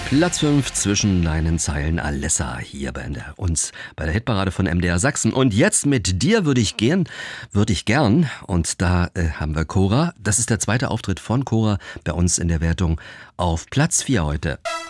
Platz 5 zwischen deinen Zeilen, Alessa hier bei uns bei der Hitparade von MDR Sachsen. Und jetzt mit dir würde ich gern. Und da haben wir Cora. Das ist der zweite Auftritt von Cora bei uns in der Wertung auf Platz 4 heute.